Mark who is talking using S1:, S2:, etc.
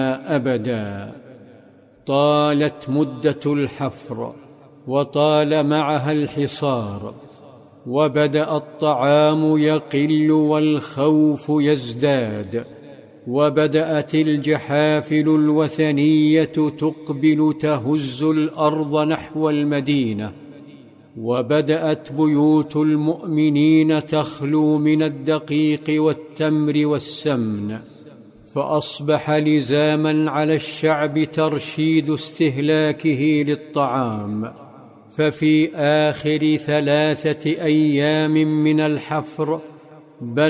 S1: أبدا. طالت مدة الحفر وطال معها الحصار، وبدأ الطعام يقل والخوف يزداد، وبدأت الجحافل الوثنية تقبل تهز الأرض نحو المدينة، وبدأت بيوت المؤمنين تخلو من الدقيق والتمر والسمن، فأصبح لزاما على الشعب ترشيد استهلاكه للطعام. ففي آخر 3 أيام من الحفر